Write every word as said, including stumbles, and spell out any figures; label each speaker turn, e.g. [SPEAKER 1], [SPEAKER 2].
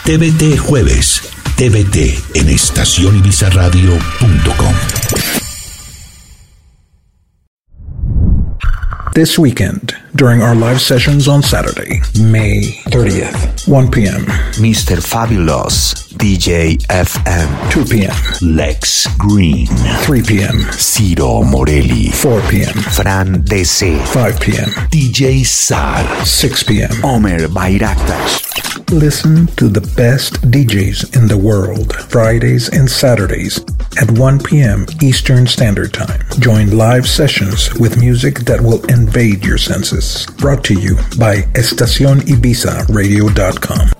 [SPEAKER 1] T V T Jueves. T V T en estación ibiza radio punto com.
[SPEAKER 2] This weekend, during our live sessions on Saturday, May thirtieth, one p.m.
[SPEAKER 1] Mister Fabulous, D J F M,
[SPEAKER 2] two p.m.
[SPEAKER 1] Lex Green,
[SPEAKER 2] three p.m.
[SPEAKER 1] Ciro Morelli,
[SPEAKER 2] four p.m.
[SPEAKER 1] Fran D C,
[SPEAKER 2] five p.m.
[SPEAKER 1] D J Sar,
[SPEAKER 2] six p.m.
[SPEAKER 1] Omer Bayraktas.
[SPEAKER 2] Listen to the best D Js in the world, Fridays and Saturdays at one p.m. Eastern Standard Time. Join live sessions with music that will invade your senses. Brought to you by estacion ibiza radio dot com.